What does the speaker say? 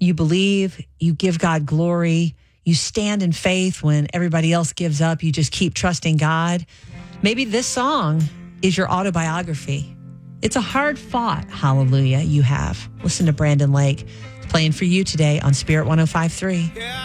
You believe, you give God glory, you stand in faith when everybody else gives up. You just keep trusting God. Maybe this song is your autobiography. It's a hard fought hallelujah you have. Listen to Brandon Lake playing for you today on Spirit 105.3.